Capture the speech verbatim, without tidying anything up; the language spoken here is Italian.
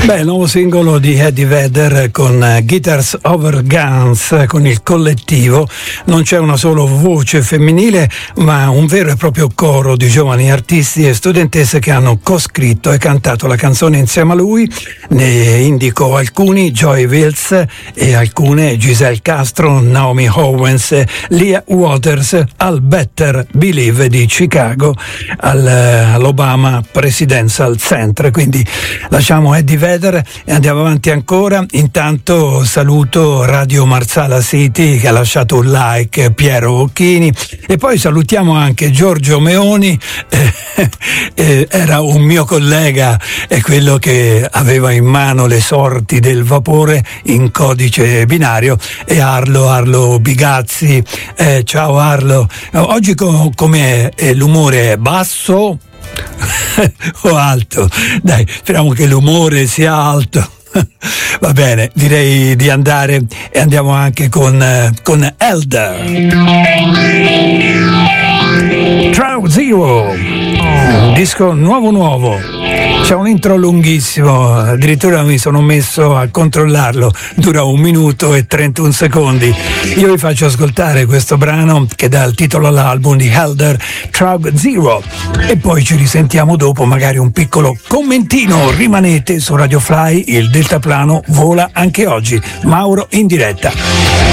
Beh, il nuovo singolo di Eddie Vedder con Guitars Over Guns, con il collettivo. Non c'è una sola voce femminile, ma un vero e proprio coro di giovani artisti e studentesse che hanno coscritto e cantato la canzone insieme a lui. Ne indico alcuni: Joy Wills e alcune Giselle Castro, Naomi Owens, Leah Waters, al Better Believe di Chicago, al, all'Obama Presidential Center. Quindi lasciamo Eddie Vedder e andiamo avanti ancora. Intanto saluto Radio Marsala City che ha lasciato un like, Piero Occhini, e poi salutiamo anche Giorgio Meoni, eh, eh, era un mio collega, è quello che aveva in mano le sorti del vapore in codice binario, e Arlo, Arlo Bigazzi. Eh, ciao Arlo, oggi co- com'è? Eh, l'umore è basso o alto? Dai, speriamo che l'umore sia alto. Va bene, direi di andare, e andiamo anche con, eh, con Elder. Trout Zero, un disco nuovo nuovo. C'è un intro lunghissimo, addirittura mi sono messo a controllarlo, dura un minuto e trentuno secondi. Io vi faccio ascoltare questo brano che dà il titolo all'album di Elder, Trout Zero, e poi ci risentiamo dopo, magari un piccolo commentino. Rimanete su Radio Fly, il deltaplano vola anche oggi. Mauro in diretta.